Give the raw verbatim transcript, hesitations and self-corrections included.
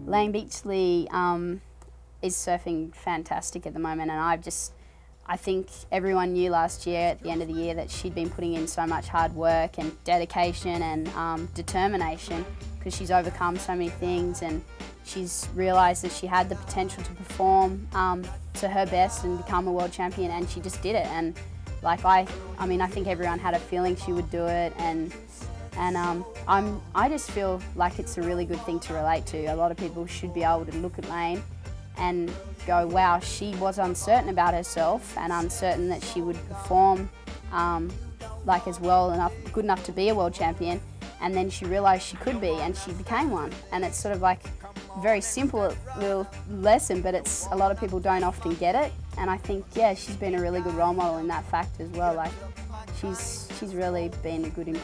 Layne Beachley um, is surfing fantastic at the moment, and I've just, I think everyone knew last year at the end of the year that she'd been putting in so much hard work and dedication and um, determination, because she's overcome so many things, and she's realised that she had the potential to perform um, to her best and become a world champion, and she just did it. And like I, I mean, I think everyone had a feeling she would do it, and and um, I'm, I just feel like it's a really good thing to relate to. A lot of people should be able to look at Layne and go, wow, she was uncertain about herself and uncertain that she would perform um, like as well enough, good enough to be a world champion, and then she realised she could be, and she became one. And it's sort of like a very simple little lesson, but it's a lot of people don't often get it. And I think, yeah, she's been a really good role model in that fact as well. Like, she's she's really been a good